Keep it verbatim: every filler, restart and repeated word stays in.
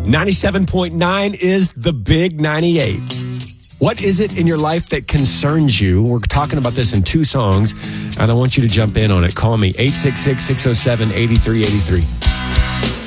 ninety-seven point nine is the Big ninety-eight. What is it in your life that concerns you? We're talking about this in two songs, and I want you to jump in on it. Call me, eight six six, six oh seven, eight three eight three.